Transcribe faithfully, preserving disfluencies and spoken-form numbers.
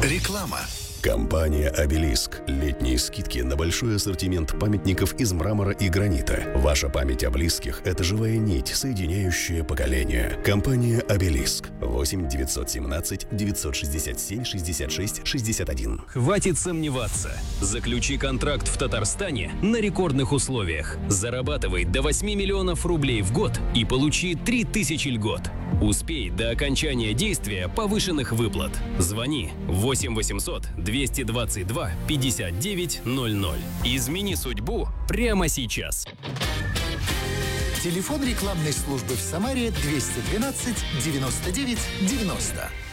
Реклама. Компания «Обелиск». Летние скидки на большой ассортимент памятников из мрамора и гранита. Ваша память о близких – это живая нить, соединяющая поколения. Компания «Обелиск». восемь девятьсот семнадцать девятьсот шестьдесят семь шестьдесят шесть шестьдесят один. Хватит сомневаться. Заключи контракт в Татарстане на рекордных условиях. Зарабатывай до восьми миллионов рублей в год и получи три тысячи льгот. Успей до окончания действия повышенных выплат. Звони восемь восемьсот двести двадцать два пятьдесят девять ноль ноль. Измени судьбу прямо сейчас. Телефон рекламной службы в Самаре двести двенадцать девяносто девять девяносто.